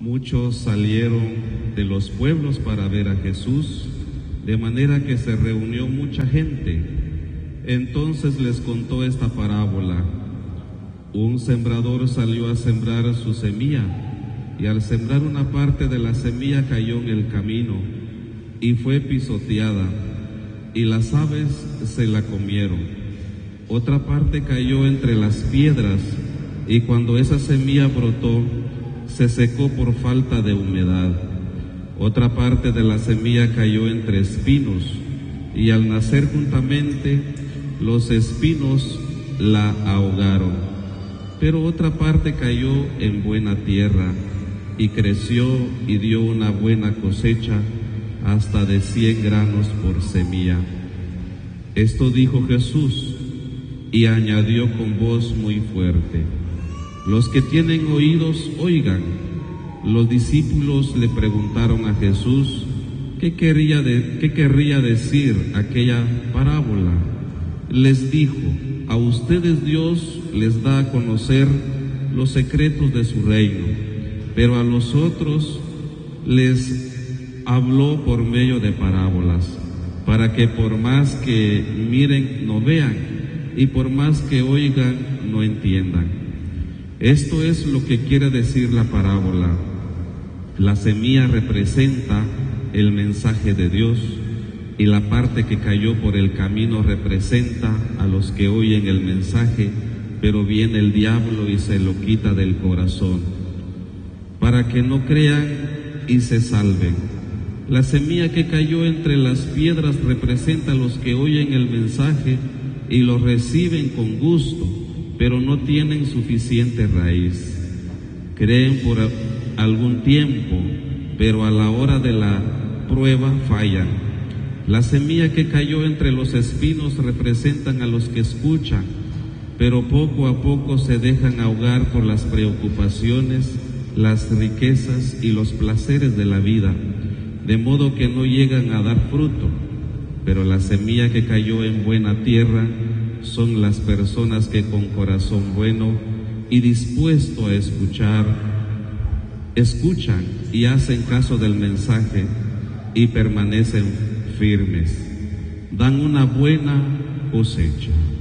Muchos salieron de los pueblos para ver a Jesús, de manera que se reunió mucha gente. Entonces les contó esta parábola. Un sembrador salió a sembrar su semilla, y al sembrar una parte de la semilla cayó en el camino, y fue pisoteada, y las aves se la comieron. Otra parte cayó entre las piedras, y cuando esa semilla brotó, se secó por falta de humedad. Otra parte de la semilla cayó entre espinos, y al nacer juntamente, los espinos la ahogaron. Pero otra parte cayó en buena tierra, y creció y dio una buena cosecha, hasta de 100 granos por semilla. Esto dijo Jesús, y añadió con voz muy fuerte: los que tienen oídos, oigan. Los discípulos le preguntaron a Jesús qué querría decir aquella parábola. Les dijo: a ustedes Dios les da a conocer los secretos de su reino, pero a los otros les habló por medio de parábolas, para que por más que miren no vean, y por más que oigan no entiendan. Esto es lo que quiere decir la parábola. La semilla representa el mensaje de Dios, y la parte que cayó por el camino representa a los que oyen el mensaje, pero viene el diablo y se lo quita del corazón, para que no crean y se salven. La semilla que cayó entre las piedras representa a los que oyen el mensaje y lo reciben con gusto, pero no tienen suficiente raíz. Creen por algún tiempo, pero a la hora de la prueba fallan. La semilla que cayó entre los espinos representan a los que escuchan, pero poco a poco se dejan ahogar por las preocupaciones, las riquezas y los placeres de la vida, de modo que no llegan a dar fruto. Pero la semilla que cayó en buena tierra son las personas que con corazón bueno y dispuesto a escuchan y hacen caso del mensaje y permanecen firmes. Dan una buena cosecha.